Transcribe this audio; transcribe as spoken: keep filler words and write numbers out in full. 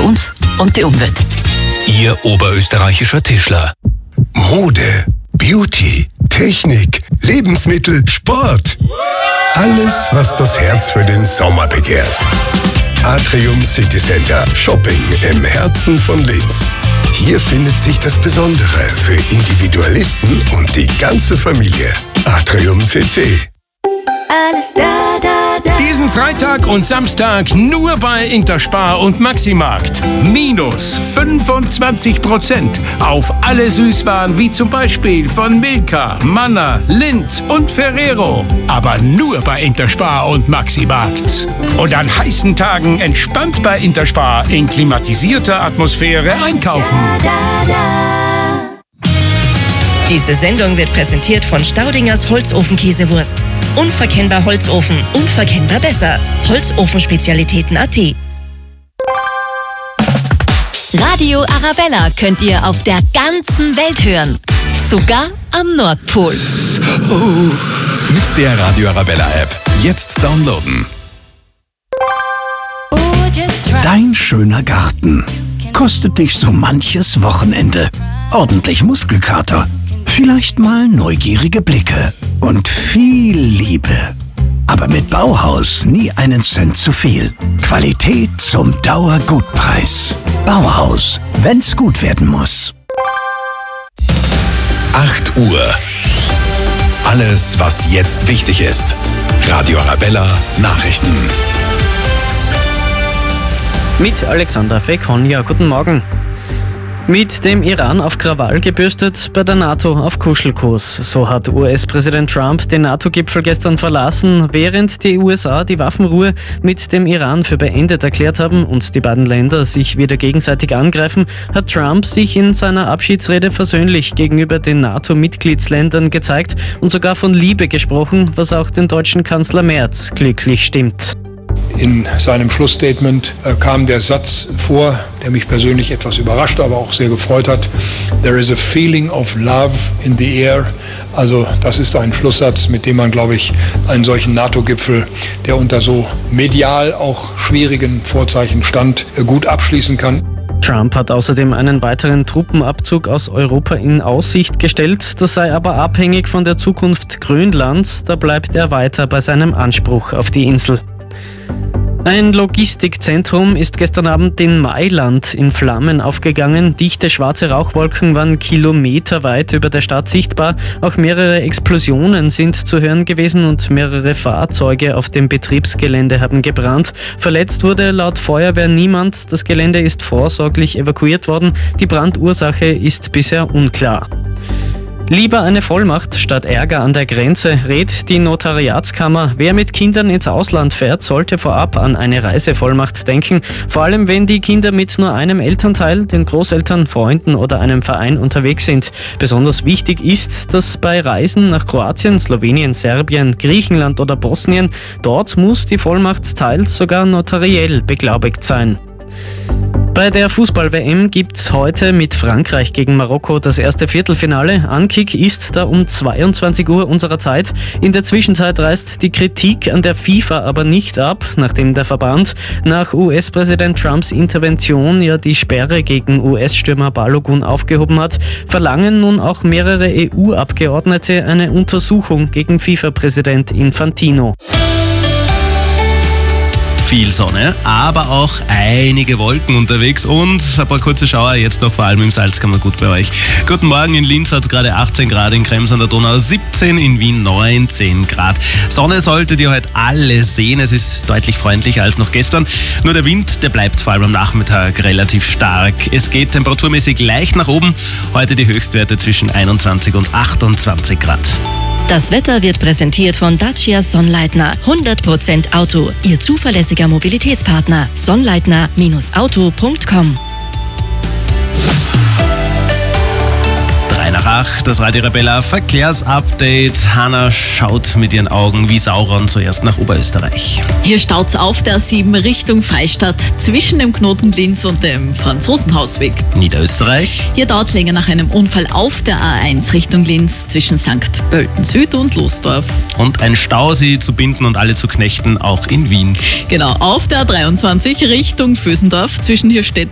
uns und die Umwelt. Ihr oberösterreichischer Tischler. Mode, Beauty, Technik, Lebensmittel, Sport. Alles, was das Herz für den Sommer begehrt. Atrium City Center. Shopping im Herzen von Linz. Hier findet sich das Besondere für Individualisten und die ganze Familie. Atrium C C. Alles da, da, da. Diesen Freitag und Samstag nur bei Interspar und Maximarkt. Minus fünfundzwanzig Prozent auf alle Süßwaren wie zum Beispiel von Milka, Manna, Lindt und Ferrero. Aber nur bei Interspar und Maximarkt. Und an heißen Tagen entspannt bei Interspar in klimatisierter Atmosphäre einkaufen. Da, da, da. Diese Sendung wird präsentiert von Staudingers Holzofenkäsewurst. Unverkennbar Holzofen, unverkennbar besser. Holzofenspezialitäten Punkt at. Radio Arabella könnt ihr auf der ganzen Welt hören. Sogar am Nordpol. Mit der Radio Arabella App. Jetzt downloaden. Dein schöner Garten kostet dich so manches Wochenende. Ordentlich Muskelkater. Vielleicht mal neugierige Blicke und viel Liebe. Aber mit Bauhaus nie einen Cent zu viel. Qualität zum Dauergutpreis. Bauhaus, wenn's gut werden muss. acht Uhr. Alles, was jetzt wichtig ist. Radio Arabella Nachrichten. Mit Alexander Fekonja. Guten Morgen. Mit dem Iran auf Krawall gebürstet, bei der NATO auf Kuschelkurs. So hat U S-Präsident Trump den NATO-Gipfel gestern verlassen, während die U S A die Waffenruhe mit dem Iran für beendet erklärt haben und die beiden Länder sich wieder gegenseitig angreifen, hat Trump sich in seiner Abschiedsrede versöhnlich gegenüber den NATO-Mitgliedsländern gezeigt und sogar von Liebe gesprochen, was auch den deutschen Kanzler Merz glücklich stimmt. In seinem Schlussstatement äh, kam der Satz vor, der mich persönlich etwas überrascht, aber auch sehr gefreut hat. There is a feeling of love in the air. Also das ist ein Schlusssatz, mit dem man, glaube ich, einen solchen NATO-Gipfel, der unter so medial auch schwierigen Vorzeichen stand, äh, gut abschließen kann. Trump hat außerdem einen weiteren Truppenabzug aus Europa in Aussicht gestellt. Das sei aber abhängig von der Zukunft Grönlands. Da bleibt er weiter bei seinem Anspruch auf die Insel. Ein Logistikzentrum ist gestern Abend in Mailand in Flammen aufgegangen. Dichte schwarze Rauchwolken waren kilometerweit über der Stadt sichtbar. Auch mehrere Explosionen sind zu hören gewesen und mehrere Fahrzeuge auf dem Betriebsgelände haben gebrannt. Verletzt wurde laut Feuerwehr niemand. Das Gelände ist vorsorglich evakuiert worden. Die Brandursache ist bisher unklar. Lieber eine Vollmacht statt Ärger an der Grenze, rät die Notariatskammer. Wer mit Kindern ins Ausland fährt, sollte vorab an eine Reisevollmacht denken. Vor allem, wenn die Kinder mit nur einem Elternteil, den Großeltern, Freunden oder einem Verein unterwegs sind. Besonders wichtig ist, dass bei Reisen nach Kroatien, Slowenien, Serbien, Griechenland oder Bosnien, dort muss die Vollmacht teils sogar notariell beglaubigt sein. Bei der Fußball-W M gibt's heute mit Frankreich gegen Marokko das erste Viertelfinale. Ankick ist da um zweiundzwanzig Uhr unserer Zeit. In der Zwischenzeit reißt die Kritik an der FIFA aber nicht ab, nachdem der Verband nach U S-Präsident Trumps Intervention ja die Sperre gegen U S-Stürmer Balogun aufgehoben hat, verlangen nun auch mehrere E U-Abgeordnete eine Untersuchung gegen FIFA-Präsident Infantino. Viel Sonne, aber auch einige Wolken unterwegs und ein paar kurze Schauer, jetzt noch vor allem im Salzkammergut bei euch. Guten Morgen, in Linz hat es gerade achtzehn Grad, in Krems an der Donau siebzehn, in Wien neunzehn Grad. Sonne solltet ihr heute alle sehen, es ist deutlich freundlicher als noch gestern. Nur der Wind, der bleibt vor allem am Nachmittag relativ stark. Es geht temperaturmäßig leicht nach oben, heute die Höchstwerte zwischen einundzwanzig und achtundzwanzig Grad. Das Wetter wird präsentiert von Dacia Sonnleitner. hundert Prozent Auto, Ihr zuverlässiger Mobilitätspartner. Sonnleitner Auto Punkt com. drei nach acht, das Radio Arabella Verkehrsupdate. Hanna schaut mit ihren Augen wie Sauron zuerst nach Oberösterreich. Hier staut's auf der A sieben Richtung Freistadt zwischen dem Knoten Linz und dem Franzosenhausweg. Niederösterreich. Hier dauert's länger nach einem Unfall auf der A eins Richtung Linz zwischen Sankt Pölten Süd und Losdorf. Und ein Stausee zu binden und alle zu knechten, auch in Wien. Genau, auf der A dreiundzwanzig Richtung Vösendorf zwischen Hirstetten